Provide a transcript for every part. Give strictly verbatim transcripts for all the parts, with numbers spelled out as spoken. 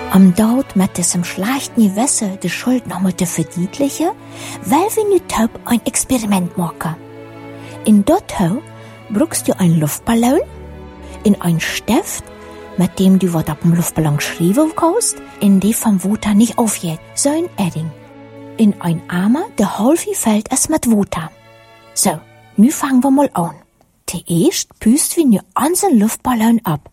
Om dort met diesem schlechten Gewässer die Schuld noch mal zu verdienlichen, weil wir nu taub ein Experiment machen. In dort brauchst du einen Luftballon, in einen Stift, mit dem du was auf dem Luftballon schreiben kannst, in die vom Wasser nicht aufgeht, so ein Edding. In ein Eimer, der halb fällt es mit Wasser. So, nu fangen wir mal an. Zuerst püst wir nu unseren Luftballon ab.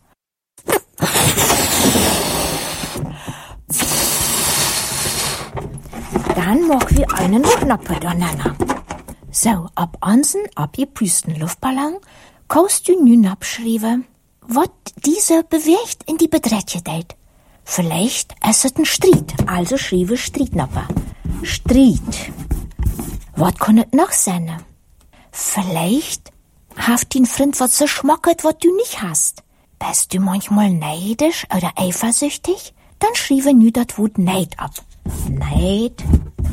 Dann machen wir einen Knappe daneben. So, ab unseren abgepüsten Luftballon kannst du nun abschreiben, was dieser bewegt in die Bedrätje tät. Vielleicht ist es ein Streit, also schreibe Streitnapper. Streit. Was kann es noch sein? Vielleicht haft dein Freund was so schmacket, was du nicht hast. Bist du manchmal neidisch oder eifersüchtig? Dann schreibe nu das Wort Neid ab. Neid.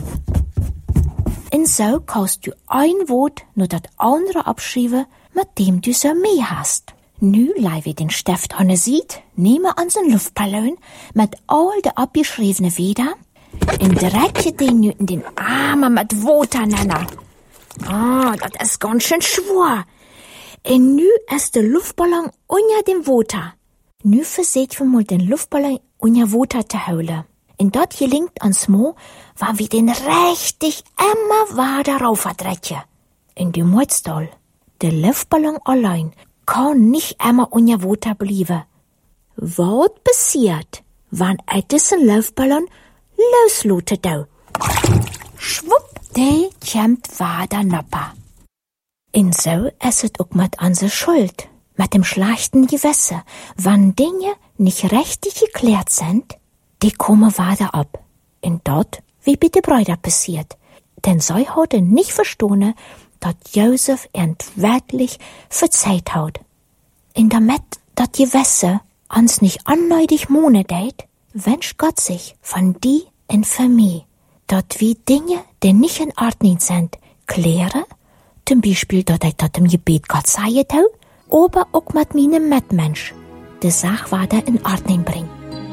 Und so kannst du ein Wort nur das andere abschreiben, mit dem du so mehr hast. Nu leih wir den Stift an sieht, nehme unseren Luftballon mit all de abgeschriebenen Weder und drecke den nu in den Armen mit Wasser nennen. Ah, das ist ganz schön schwer. Und nu ist der Luftballon unter dem Wasser. Nu verseht wir mal den Luftballon unter Wasser zu holen. Und dort gelingt uns mal, wann wir den richtig immer weiter raufdrecken. In dem Mutztal. Der Luftballon allein kann nicht immer unter Wasser bleiben. Was passiert, wenn ein diesen Luftballon loslotet da? Schwupp, der kommt weiter napper. Und so ist es auch mit unserer Schuld, mit dem schlechten Gewässer. Wenn Dinge nicht richtig geklärt sind, die kommen weiter ab. Und dort, wie bei den Brüdern passiert. Denn sie haben nicht verstanden, dass Josef wirklich verzeiht hat. Und damit das Gewässer uns nicht unnötig mohne deit, wünscht Gott sich von die und von mir, dass wir Dinge, die nicht in Ordnung sind, klären, zum Beispiel, dass ich das im Gebet Gott sagen tau, aber auch mit meinem Mitmensch, die Sache weiter in Ordnung bringen.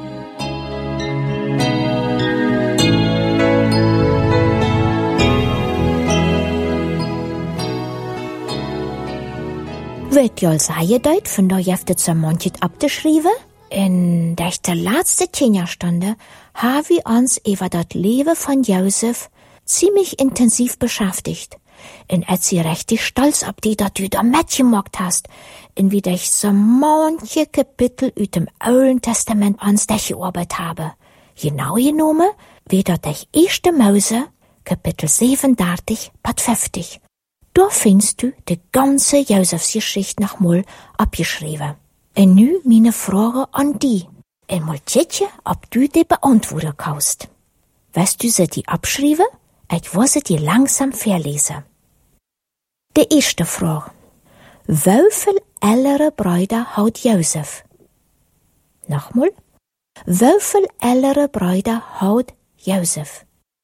Wird ja sagen, dort, von da jefte zum Montjet abgeschrieben. In der letzten Teenjahrstunde haben wir uns über das Leben von Josef ziemlich intensiv beschäftigt. Und als sie richtig stolz auf die, dass du da mitgemacht hast, und wie ich so manche Kapitel aus dem Alten Testament ans dich gearbeitet habe. Genau genommen, wie das ich erste Mose, Kapitel siebenunddreißig, Part fünfzig. Da findest du die ganze Josefsgeschichte nochmal abgeschrieben. Und nu meine Frage an die. Und mal tschetje, ob du die beantworten kannst. Weißt du sie die abschreiben? Ich will sie dir langsam verlesen. Die erste Frage. Wie viel ältere Brüder hat Josef? Nochmal. Wie viel ältere Brüder hat Josef?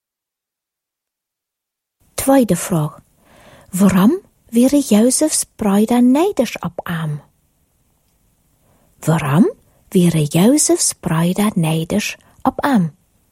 Zweite Frage. Warum wäre Josefs Brüder neidisch auf ihn? Warum wäre Josefs Brüder neidisch auf ihn?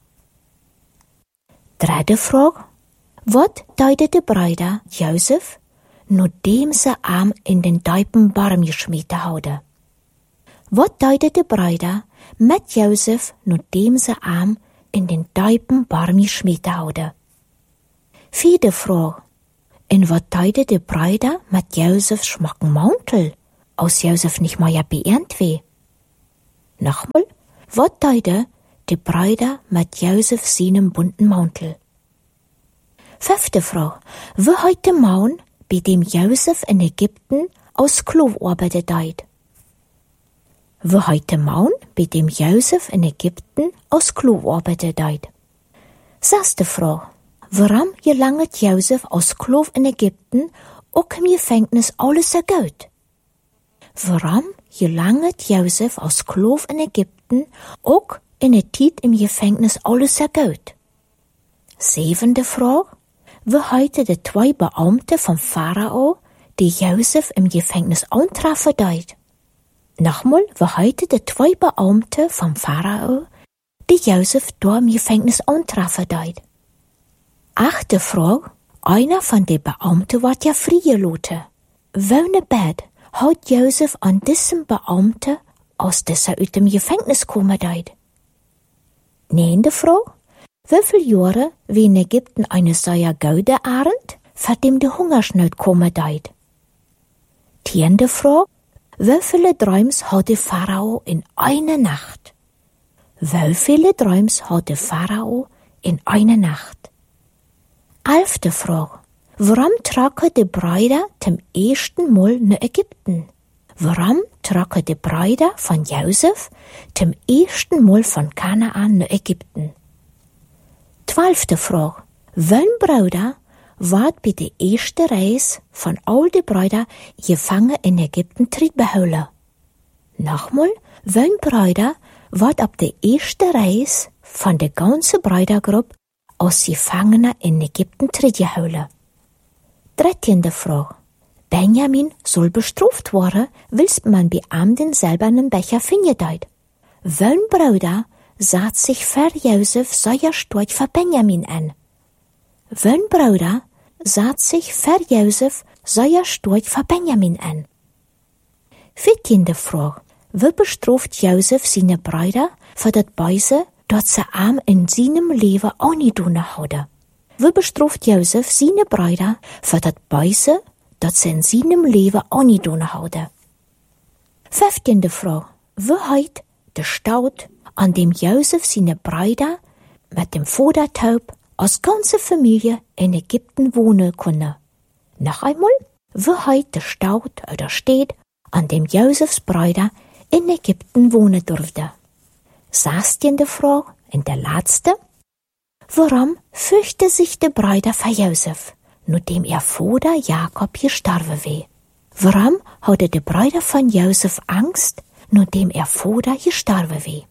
Dritte Frage. Was deutet die Brüder Josef, nachdem sie ihn in den tiefen Baum geschmissen haben? Was deutet die Brüder mit Josef, nachdem sie ihn in den tiefen Baum geschmissen haben? Vierte Frage. Und was deutet die Brüder mit Josefs schmacken Mantel, aus Josef nicht mehr ja beernt weh? Nochmal, was deutet die Brüder mit Josef seinem bunten Mantel? Fünfte Frage. Wie hat der Mann, bei dem Josef in Ägypten aus Sklav arbeitet hat? Wie hat der Mann, bei dem Josef in Ägypten aus Sklav arbeitet hat? Sechste Frage. Warum gelangt Josef aus Sklav in Ägypten auch im Gefängnis alles so gut? Warum gelangt Josef aus Sklav in Ägypten auch in der Zeit im Gefängnis alles so gut? Siebente Frage. Wie heute die zwei Beamte vom Pharao, die Josef im Gefängnis antreffen deit? Nochmal, wie heute die zwei Beamte vom Pharao, die Josef door im Gefängnis antreffen deed. Achte Frage, einer von den Beamten wird ja freigelassen. Welche Bett hat Josef an diesem Beamten, als dieser aus dem Gefängnis kommen deed? Neunte Frage, wie viele Jahre wie in Ägypten eine solche Gaude arend, für dem die Hungersnot kommen deed? Tiende Frage, wie viele Träums hat der Pharao in einer Nacht? Wie viele Träums hat der Pharao in einer Nacht? Elfte Frage, warum tragen die Brüder zum ersten Mal nach Ägypten? Warum tragen die Brüder von Josef zum ersten Mal von Kanaan nach Ägypten? Zwölfte Frage, welchen Bruder wird bei der ersten Reise von all den Brüdern gefangen in Ägypten beholen? Nochmal, welchen Bruder wird ab der ersten Reise von der ganzen Brüdergruppe als Gefangener in Ägypten geholen? Dreizehnte Frage. Benjamin soll bestraft worden, willst man bei Amden selber einen Becher finden deut. Welchen Bruder sagt sich für Josef solcher Sturz für Benjamin an? Welchen Bruder sagt sich für Josef solcher Sturz für Benjamin an? vierzehnte Frage. Wie bestraft Josef seine Brüder für das Böse, dort sie arm in seinem Leben auch nicht tun haben? Wie bestraft Josef seine Brüder für das Böse, dort sie in seinem Leben auch nicht tun haben? fünfzehnte Frage. Wie heut der Staud, an dem Josef seine Brüder mit dem Vatertaub als ganze Familie in Ägypten wohnen können? Noch einmal, wie heut der Staud oder steht, an dem Josefs Brüder in Ägypten wohnen durfte? sechzehnte Frage, in der letzte. Warum fürchte sich der Brüder für Josef, nachdem ihr Vater Jakob gestorben war? Warum hatte der Brüder von Josef Angst, nachdem ihr Vater gestorben war?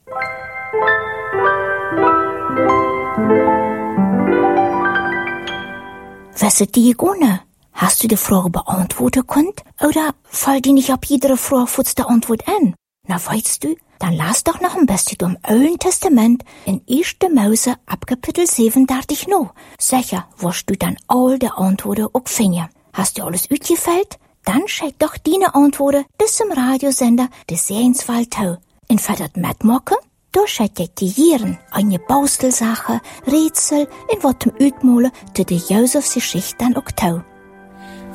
Was ist die ohne? Hast du die Frage beantworten können? Oder fällt dir nicht ab jeder Frage kurz die Antwort an? Na, weißt du, dann lass doch noch ein bisschen im Alten Testament in erste Mose ab Kapitel siebenunddreißig noch. Sicher wirst du dann all die Antworten auch finden. Hast du alles ausgefällt? Dann schick doch deine Antworten bis zum Radiosender des Sehenswald tau. Und für das mitmachen, da schick ich dir jeden eine Baustelsache, Rätsel und was zum Utmalen zu der Josefs Geschichte dann auch tau.